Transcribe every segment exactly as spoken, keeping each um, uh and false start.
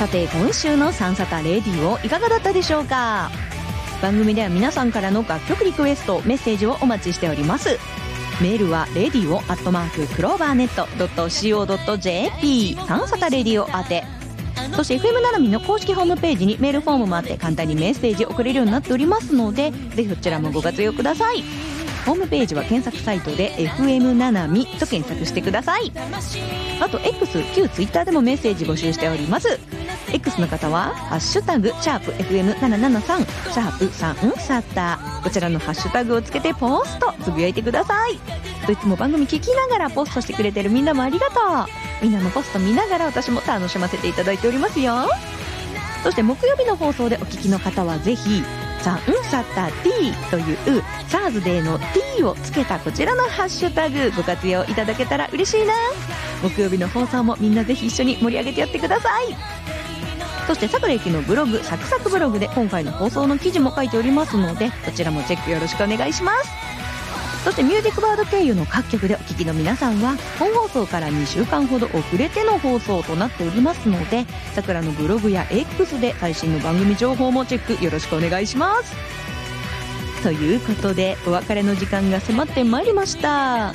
さて今週のサンサタレディオいかがだったでしょうか。番組では皆さんからの楽曲リクエストメッセージをお待ちしております。メールは レディオ アットマーク クローバーネット ドット シーオー ドット ジェーピー サンサタレディオ宛て、そして エフエム ななみの公式ホームページにメールフォームもあって簡単にメッセージ送れるようになっておりますので、ぜひそちらもご活用ください。ホームページは検索サイトで エフエム ななみと検索してください。あと X、旧 Twitter でもメッセージ募集しております。 X の方はハッシュタグシャープ エフエムななななさん シャープさんサタ、こちらのハッシュタグをつけてポストつぶやいてください。といつも番組聞きながらポストしてくれてるみんなもありがとう。みんなのポスト見ながら私も楽しませていただいておりますよ。そして木曜日の放送でお聞きの方はぜひサンサタ T というサーズデーの T をつけたこちらのハッシュタグご活用いただけたら嬉しいな。木曜日の放送もみんなぜひ一緒に盛り上げてやってください。そしてさくらゆきのブログサクサクブログで今回の放送の記事も書いておりますので、そちらもチェックよろしくお願いします。そしてミュージックバード経由の各局でお聞きの皆さんは本放送からにしゅうかんほど遅れての放送となっておりますので、さくらのブログや X で最新の番組情報もチェックよろしくお願いします。ということでお別れの時間が迫ってまいりました。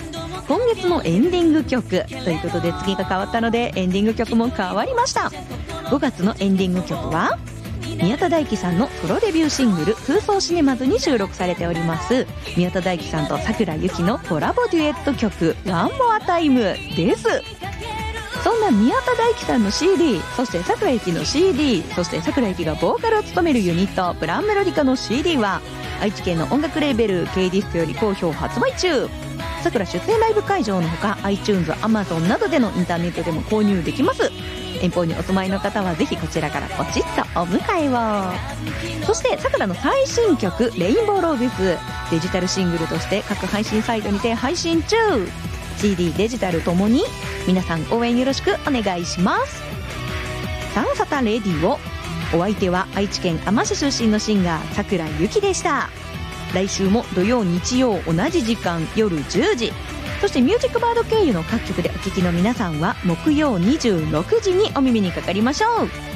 今月のエンディング曲ということで月が変わったのでエンディング曲も変わりました。ごがつのエンディング曲は宮田大輝さんのソロデビューシングル空想シネマズに収録されております宮田大輝さんとさくらゆきのコラボデュエット曲ワンモアタイムです。そんな宮田大輝さんの シーディー、 そしてさくらゆきの シーディー、 そしてさくらゆきがボーカルを務めるユニットプランメロディカの シーディー は愛知県の音楽レーベル K ディスクより好評発売中。さくら出演ライブ会場のほか iTunes、Amazon などでのインターネットでも購入できます。遠方にお住まいの方はぜひこちらからポチッとお迎えを。そしてさくらの最新曲レインボーローゼス、デジタルシングルとして各配信サイトにて配信中。 シーディー デジタルともに皆さん応援よろしくお願いします。サンサタレディオ、お相手は愛知県あま市出身のシンガーさくらゆきでした。来週も土曜日曜同じ時間夜じゅうじ、そしてミュージックバード経由の各局でお聞きの皆さんは木曜にじゅうろくじにお耳にかかりましょう。